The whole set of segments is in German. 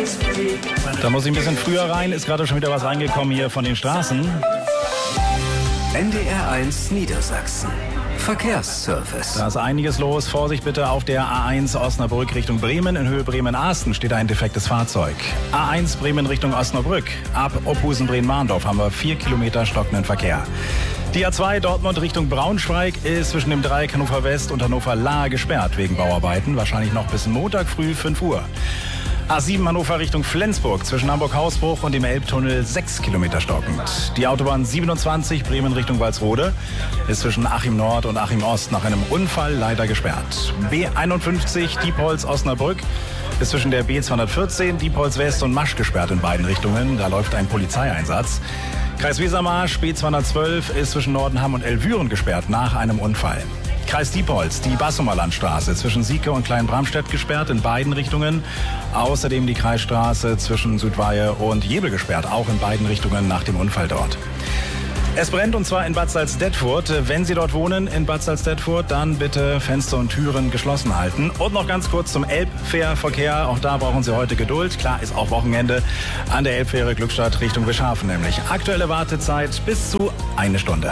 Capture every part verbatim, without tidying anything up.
Da muss ich ein bisschen früher rein, ist gerade schon wieder was reingekommen hier von den Straßen. N D R eins Niedersachsen. Verkehrsservice. Da ist einiges los. Vorsicht bitte auf der A eins Osnabrück Richtung Bremen. In Höhe Bremen-Asten steht ein defektes Fahrzeug. A eins Bremen Richtung Osnabrück. Ab Opphusen-Brehn-Mahndorf haben wir vier Kilometer stockenden Verkehr. Die A zwei Dortmund Richtung Braunschweig ist zwischen dem Dreieck Hannover West und Hannover Lahr gesperrt wegen Bauarbeiten. Wahrscheinlich noch bis Montag früh fünf Uhr. A sieben Hannover Richtung Flensburg zwischen Hamburg-Hausbruch und dem Elbtunnel sechs Kilometer stockend. Die Autobahn siebenundzwanzig Bremen Richtung Walsrode ist zwischen Achim Nord und Achim Ost nach einem Unfall leider gesperrt. B einundfünfzig Diepholz Osnabrück ist zwischen der B zweihundertvierzehn Diepholz West und Masch gesperrt in beiden Richtungen. Da läuft ein Polizeieinsatz. Kreis Wesermarsch B zweihundertzwölf ist zwischen Nordenham und Elvüren gesperrt nach einem Unfall. Kreis Diepholz, die Bassumer Landstraße zwischen Sieke und Kleinbramstedt gesperrt in beiden Richtungen. Außerdem die Kreisstraße zwischen Südweihe und Jebel gesperrt, auch in beiden Richtungen nach dem Unfall dort. Es brennt und zwar in Bad Salzdetfurt. Wenn Sie dort wohnen, in Bad Salzdetfurt, dann bitte Fenster und Türen geschlossen halten. Und noch ganz kurz zum Elbfährverkehr. Auch da brauchen Sie heute Geduld. Klar, ist auch Wochenende an der Elbfähre Glückstadt Richtung Wischhafen nämlich. Aktuelle Wartezeit bis zu eine Stunde.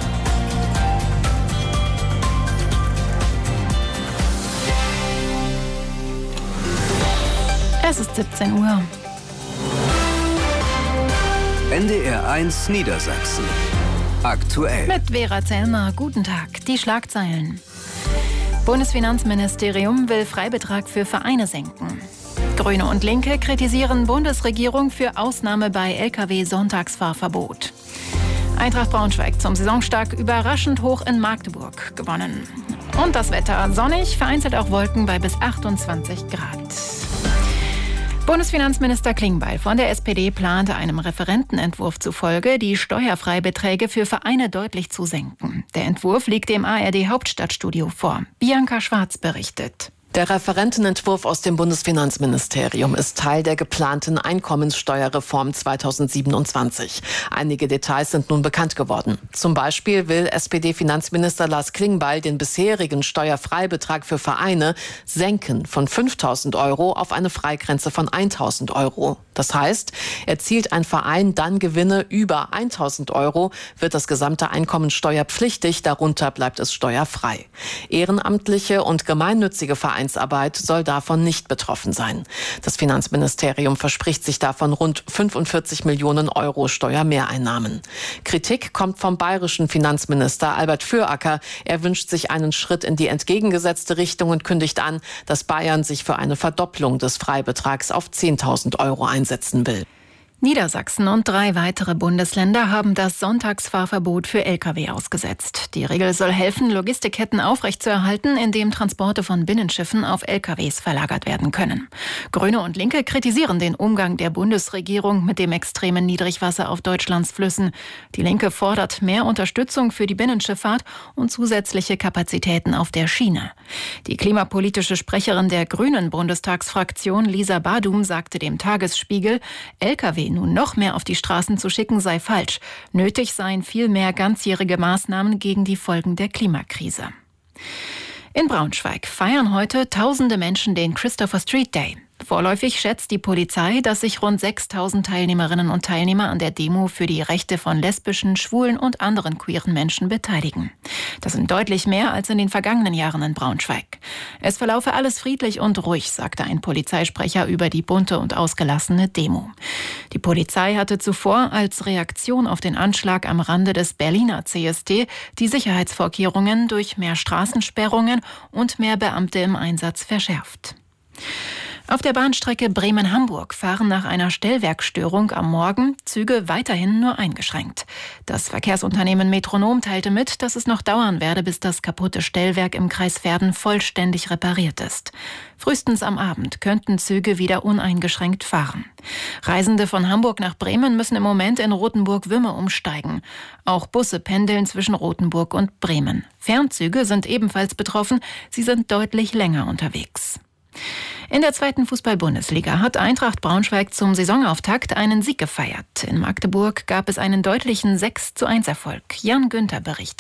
Es ist siebzehn Uhr. N D R eins Niedersachsen. Aktuell. Mit Vera Zellmer. Guten Tag. Die Schlagzeilen. Bundesfinanzministerium will Freibetrag für Vereine senken. Grüne und Linke kritisieren Bundesregierung für Ausnahme bei L K W-Sonntagsfahrverbot. Eintracht Braunschweig zum Saisonstart überraschend hoch in Magdeburg gewonnen. Und das Wetter sonnig, vereinzelt auch Wolken bei bis achtundzwanzig Grad. Bundesfinanzminister Klingbeil von der S P D plante einem Referentenentwurf zufolge, die Steuerfreibeträge für Vereine deutlich zu senken. Der Entwurf liegt dem A R D Hauptstadtstudio vor. Bianca Schwarz berichtet. Der Referentenentwurf aus dem Bundesfinanzministerium ist Teil der geplanten Einkommenssteuerreform zweitausendsiebenundzwanzig. Einige Details sind nun bekannt geworden. Zum Beispiel will S P D-Finanzminister Lars Klingbeil den bisherigen Steuerfreibetrag für Vereine senken von fünftausend Euro auf eine Freigrenze von eintausend Euro. Das heißt, erzielt ein Verein dann Gewinne über eintausend Euro, wird das gesamte Einkommen steuerpflichtig, darunter bleibt es steuerfrei. Ehrenamtliche und gemeinnützige Vereinsarbeit soll davon nicht betroffen sein. Das Finanzministerium verspricht sich davon rund fünfundvierzig Millionen Euro Steuermehreinnahmen. Kritik kommt vom bayerischen Finanzminister Albert Füracker. Er wünscht sich einen Schritt in die entgegengesetzte Richtung und kündigt an, dass Bayern sich für eine Verdopplung des Freibetrags auf zehntausend Euro einsetzen will. Niedersachsen und drei weitere Bundesländer haben das Sonntagsfahrverbot für L K W ausgesetzt. Die Regel soll helfen, Logistikketten aufrechtzuerhalten, indem Transporte von Binnenschiffen auf L K Ws verlagert werden können. Grüne und Linke kritisieren den Umgang der Bundesregierung mit dem extremen Niedrigwasser auf Deutschlands Flüssen. Die Linke fordert mehr Unterstützung für die Binnenschifffahrt und zusätzliche Kapazitäten auf der Schiene. Die klimapolitische Sprecherin der Grünen Bundestagsfraktion Lisa Badum sagte dem Tagesspiegel, L K W nun noch mehr auf die Straßen zu schicken, sei falsch. Nötig seien viel mehr ganzjährige Maßnahmen gegen die Folgen der Klimakrise. In Braunschweig feiern heute tausende Menschen den Christopher Street Day. Vorläufig schätzt die Polizei, dass sich rund sechstausend Teilnehmerinnen und Teilnehmer an der Demo für die Rechte von lesbischen, schwulen und anderen queeren Menschen beteiligen. Das sind deutlich mehr als in den vergangenen Jahren in Braunschweig. Es verlaufe alles friedlich und ruhig, sagte ein Polizeisprecher über die bunte und ausgelassene Demo. Die Polizei hatte zuvor als Reaktion auf den Anschlag am Rande des Berliner C S D die Sicherheitsvorkehrungen durch mehr Straßensperrungen und mehr Beamte im Einsatz verschärft. Auf der Bahnstrecke Bremen-Hamburg fahren nach einer Stellwerkstörung am Morgen Züge weiterhin nur eingeschränkt. Das Verkehrsunternehmen Metronom teilte mit, dass es noch dauern werde, bis das kaputte Stellwerk im Kreis Verden vollständig repariert ist. Frühestens am Abend könnten Züge wieder uneingeschränkt fahren. Reisende von Hamburg nach Bremen müssen im Moment in Rothenburg-Wümme umsteigen. Auch Busse pendeln zwischen Rothenburg und Bremen. Fernzüge sind ebenfalls betroffen, sie sind deutlich länger unterwegs. In der zweiten Fußball-Bundesliga hat Eintracht Braunschweig zum Saisonauftakt einen Sieg gefeiert. In Magdeburg gab es einen deutlichen sechs zu eins Erfolg. Jan Günther berichtet.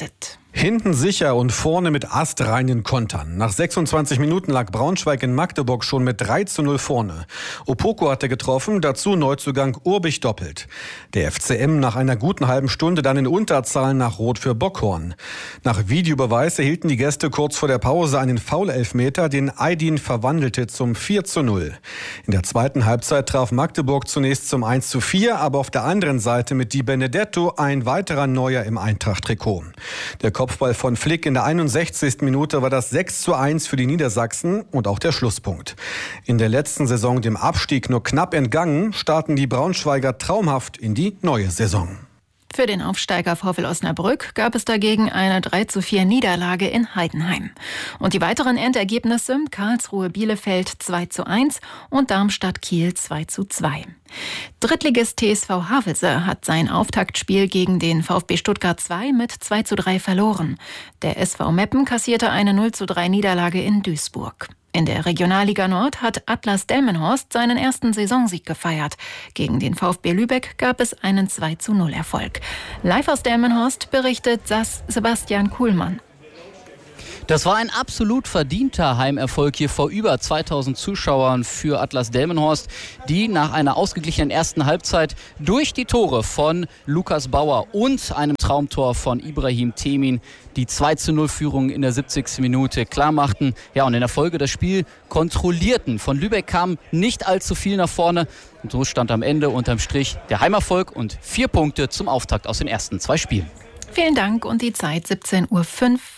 Hinten sicher und vorne mit astreinen Kontern. Nach sechsundzwanzig Minuten lag Braunschweig in Magdeburg schon mit drei zu null vorne. Opoko hatte getroffen, dazu Neuzugang Urbich doppelt. Der F C M nach einer guten halben Stunde dann in Unterzahl nach Rot für Bockhorn. Nach Videobeweis erhielten die Gäste kurz vor der Pause einen Foul-Elfmeter, den Aydin verwandelte zum vier zu null. In der zweiten Halbzeit traf Magdeburg zunächst zum eins zu vier, aber auf der anderen Seite mit Di Benedetto ein weiterer Neuer im Eintracht-Trikot. Der Kopfball von Flick in der einundsechzigsten Minute war das sechs zu eins für die Niedersachsen und auch der Schlusspunkt. In der letzten Saison dem Abstieg nur knapp entgangen, starten die Braunschweiger traumhaft in die neue Saison. Für den Aufsteiger VfL Osnabrück gab es dagegen eine drei zu vier Niederlage in Heidenheim. Und die weiteren Endergebnisse: Karlsruhe-Bielefeld zwei zu eins und Darmstadt-Kiel zwei zu zwei. Drittligist T S V Havelse hat sein Auftaktspiel gegen den VfB Stuttgart zwei mit zwei zu drei verloren. Der S V Meppen kassierte eine null zu drei Niederlage in Duisburg. In der Regionalliga Nord hat Atlas Delmenhorst seinen ersten Saisonsieg gefeiert. Gegen den VfB Lübeck gab es einen zwei zu null Erfolg. Live aus Delmenhorst berichtet Sebastian Kuhlmann. Das war ein absolut verdienter Heimerfolg hier vor über zweitausend Zuschauern für Atlas Delmenhorst, die nach einer ausgeglichenen ersten Halbzeit durch die Tore von Lukas Bauer und einem Traumtor von Ibrahim Temin die zwei zu null Führung in der siebzigsten Minute klar machten. Ja, und in der Folge das Spiel kontrollierten. Von Lübeck kam nicht allzu viel nach vorne. Und so stand am Ende unterm Strich der Heimerfolg und vier Punkte zum Auftakt aus den ersten zwei Spielen. Vielen Dank und die Zeit siebzehn Uhr fünf.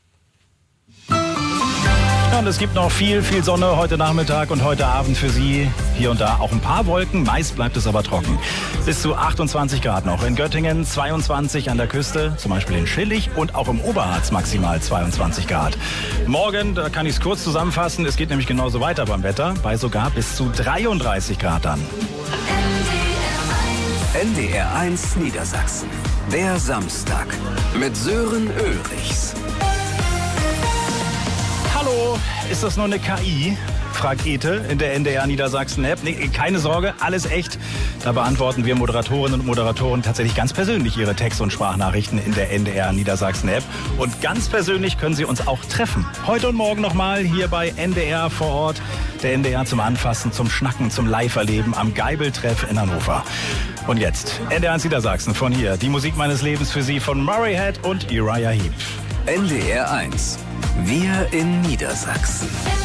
Und es gibt noch viel, viel Sonne heute Nachmittag und heute Abend für Sie. Hier und da auch ein paar Wolken, meist bleibt es aber trocken. Bis zu achtundzwanzig Grad noch. In Göttingen zweiundzwanzig an der Küste, zum Beispiel in Schillig und auch im Oberharz maximal zweiundzwanzig Grad. Morgen, da kann ich es kurz zusammenfassen, es geht nämlich genauso weiter beim Wetter, bei sogar bis zu dreiunddreißig Grad dann. N D R eins Niedersachsen. Der Samstag mit Sören Ulrichs. Hallo, ist das nur eine K I? Fragt Ete in der N D R Niedersachsen-App. Nee, keine Sorge, alles echt. Da beantworten wir Moderatorinnen und Moderatoren tatsächlich ganz persönlich ihre Text- und Sprachnachrichten in der N D R Niedersachsen-App. Und ganz persönlich können Sie uns auch treffen. Heute und morgen nochmal hier bei N D R vor Ort. Der N D R zum Anfassen, zum Schnacken, zum Live-Erleben am Geibel-Treff in Hannover. Und jetzt N D R eins Niedersachsen von hier. Die Musik meines Lebens für Sie von Murray Head und Uriah Heep. N D R eins. Wir in Niedersachsen.